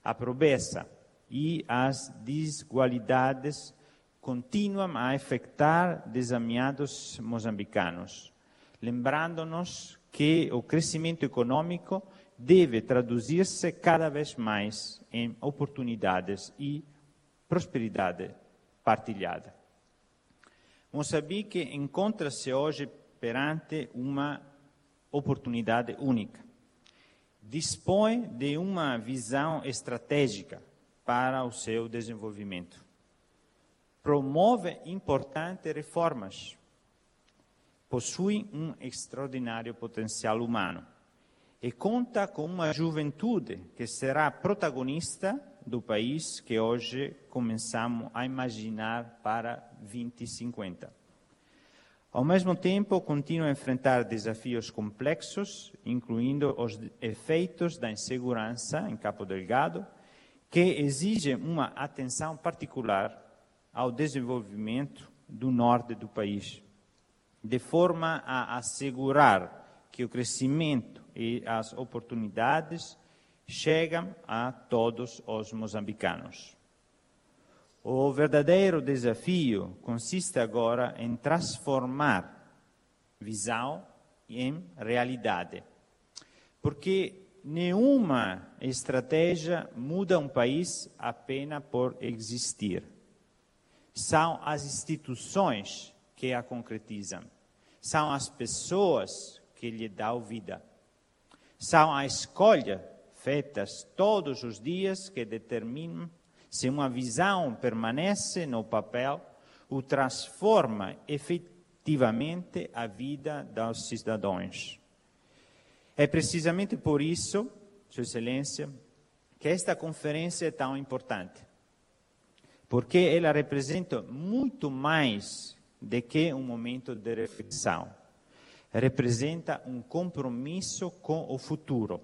A pobreza e as desigualdades continuam a afetar desameados moçambicanos, lembrando-nos que o crescimento econômico deve traduzir-se cada vez mais em oportunidades e prosperidade partilhada. Moçambique encontra-se hoje perante uma oportunidade única. Dispõe de uma visão estratégica para o seu desenvolvimento. Promove importantes reformas. Possui um extraordinário potencial humano e conta com uma juventude que será protagonista do país que hoje começamos a imaginar para 2050. Ao mesmo tempo, continua a enfrentar desafios complexos, incluindo os efeitos da insegurança em Cabo Delgado, que exigem uma atenção particular ao desenvolvimento do norte do país, de forma a assegurar que o crescimento e as oportunidades chegam a todos os moçambicanos. O verdadeiro desafio consiste agora em transformar visão em realidade, porque nenhuma estratégia muda um país apenas por existir. São as instituições que a concretizam, são as pessoas que lhe dão vida, são a escolha feitas todos os dias que determinam se uma visão permanece no papel ou transforma efetivamente a vida dos cidadãos. É precisamente por isso, Sua Excelência, que esta conferência é tão importante, porque ela representa muito mais do que um momento de reflexão. Representa um compromisso com o futuro.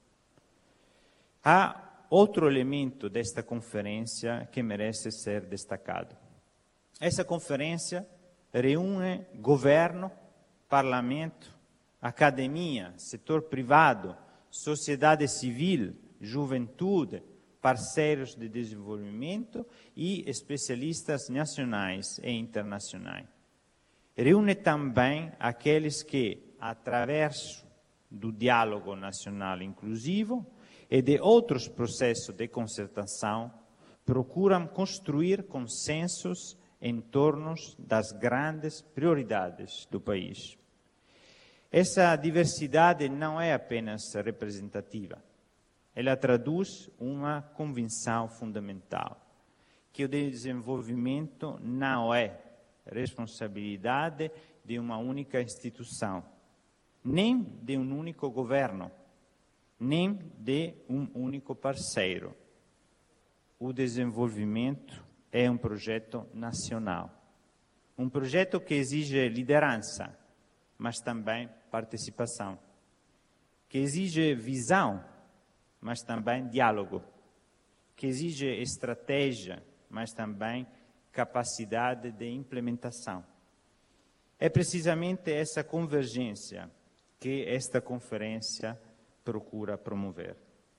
Há outro elemento desta conferência que merece ser destacado. Essa conferência reúne governo, parlamento, academia, setor privado, sociedade civil, juventude, parceiros de desenvolvimento e especialistas nacionais e internacionais. Reúne também aqueles que, através do diálogo nacional inclusivo e de outros processos de concertação, procuram construir consensos em torno das grandes prioridades do país. Essa diversidade não é apenas representativa, ela traduz uma convicção fundamental, que o desenvolvimento não é responsabilidade de uma única instituição, nem de um único governo, nem de um único parceiro. O desenvolvimento é um projeto nacional, um projeto que exige liderança, mas também participação, que exige visão, mas também diálogo, que exige estratégia, mas também capacidade de implementação. É precisamente essa convergência que esta conferência procura promover.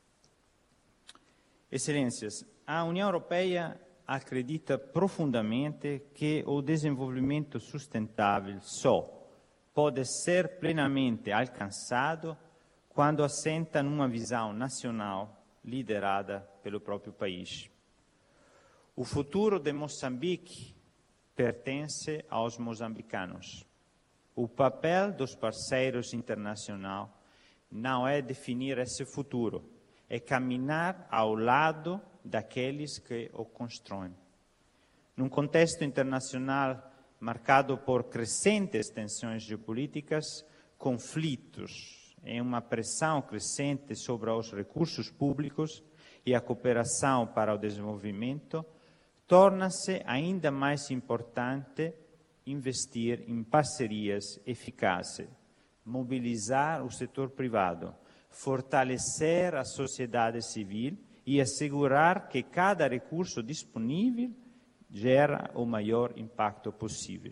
Excelências, a União Europeia acredita profundamente que o desenvolvimento sustentável só pode ser plenamente alcançado quando assenta numa visão nacional liderada pelo próprio país. O futuro de Moçambique pertence aos moçambicanos. O papel dos parceiros internacionais não é definir esse futuro, é caminhar ao lado daqueles que o constroem. Num contexto internacional marcado por crescentes tensões geopolíticas, conflitos e uma pressão crescente sobre os recursos públicos e a cooperação para o desenvolvimento, torna-se ainda mais importante investir em parcerias eficazes, mobilizar o setor privado, fortalecer a sociedade civil e assegurar que cada recurso disponível gera o maior impacto possível.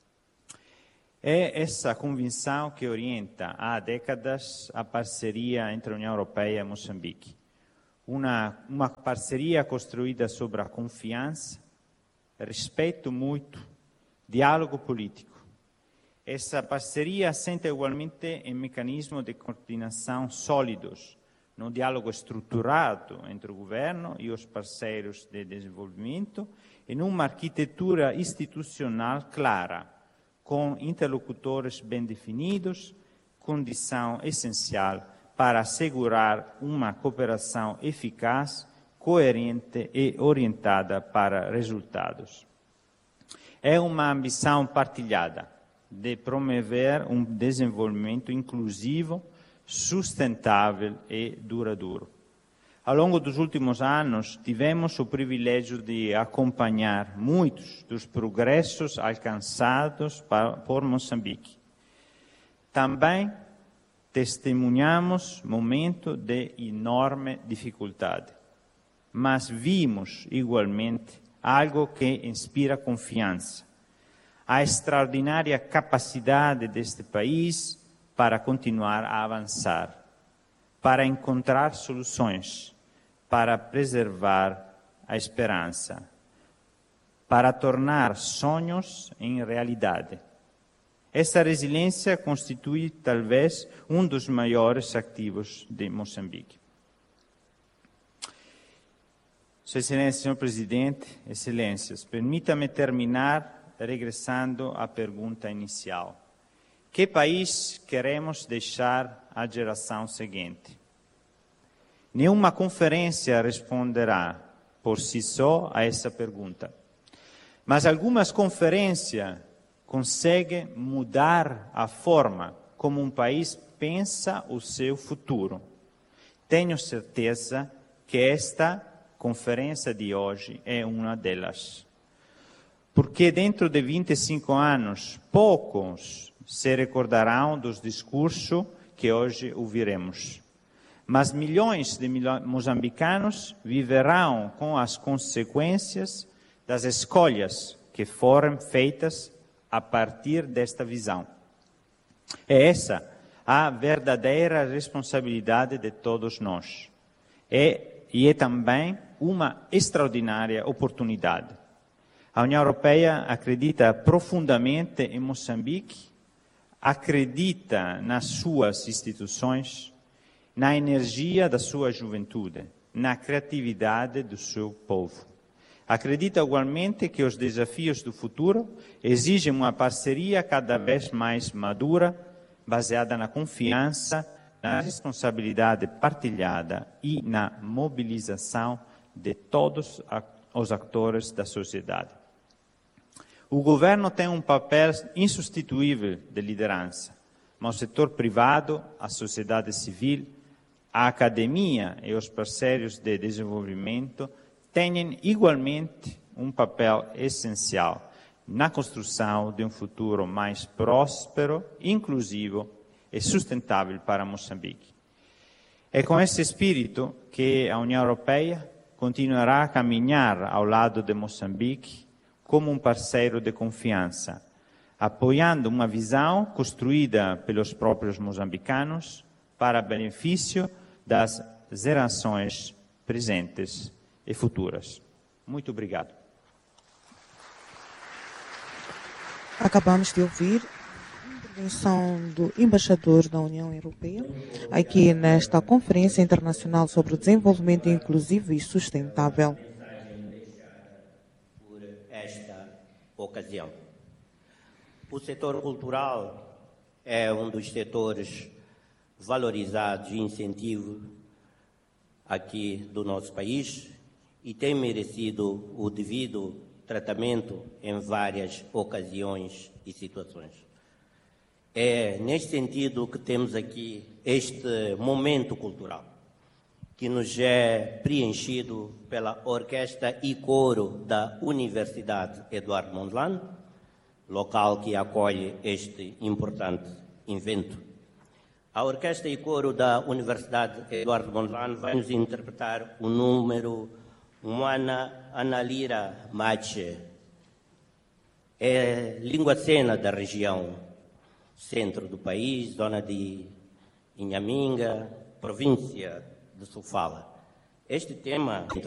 É essa convicção que orienta há décadas a parceria entre a União Europeia e Moçambique. uma parceria construída sobre a confiança, respeito mútuo, diálogo político. Essa parceria assenta igualmente em mecanismos de coordenação sólidos, num diálogo estruturado entre o governo e os parceiros de desenvolvimento e numa arquitetura institucional clara, com interlocutores bem definidos, condição essencial para assegurar uma cooperação eficaz, coerente e orientada para resultados. É uma ambição partilhada de promover um desenvolvimento inclusivo, sustentável e duradouro. Ao longo dos últimos anos, tivemos o privilégio de acompanhar muitos dos progressos alcançados por Moçambique. Também testemunhamos momentos de enorme dificuldade, mas vimos igualmente algo que inspira confiança: a extraordinária capacidade deste país para continuar a avançar, para encontrar soluções, para preservar a esperança, para tornar sonhos em realidade. Essa resiliência constitui talvez um dos maiores ativos de Moçambique. Sua Excelência, Senhor Presidente, Excelências, permita-me terminar regressando à pergunta inicial. Que país queremos deixar à geração seguinte? Nenhuma conferência responderá por si só a essa pergunta, mas algumas conferências conseguem mudar a forma como um país pensa o seu futuro. Tenho certeza que esta conferência de hoje é uma delas. Porque dentro de 25 anos, poucos se recordarão dos discursos que hoje ouviremos. Mas milhões de moçambicanos viverão com as consequências das escolhas que foram feitas a partir desta visão. É essa a verdadeira responsabilidade de todos nós. E é também uma extraordinária oportunidade. A União Europeia acredita profundamente em Moçambique, acredita nas suas instituições, na energia da sua juventude, na criatividade do seu povo. Acredita igualmente que os desafios do futuro exigem uma parceria cada vez mais madura, baseada na confiança, na responsabilidade partilhada e na mobilização de todos os atores da sociedade. O governo tem um papel insubstituível de liderança, mas o setor privado, a sociedade civil, a academia e os parceiros de desenvolvimento têm igualmente um papel essencial na construção de um futuro mais próspero, inclusivo e sustentável para Moçambique. É com esse espírito que a União Europeia continuará a caminhar ao lado de Moçambique como um parceiro de confiança, apoiando uma visão construída pelos próprios moçambicanos para benefício das gerações presentes e futuras. Muito obrigado. Acabamos de ouvir a intervenção do embaixador da União Europeia aqui nesta Conferência Internacional sobre o Desenvolvimento Inclusivo e Sustentável. Por esta ocasião. O setor cultural é um dos setores valorizados e incentivos aqui do nosso país e tem merecido o devido tratamento em várias ocasiões e situações. É neste sentido que temos aqui este momento cultural, que nos é preenchido pela Orquestra e Coro da Universidade Eduardo Mondlane, local que acolhe este importante evento. A Orquestra e Coro da Universidade Eduardo Mondlane vai nos interpretar o número Mwana Analira Mache. É língua cena da região centro do país, zona de Inhaminga, província de Sofala. Este tema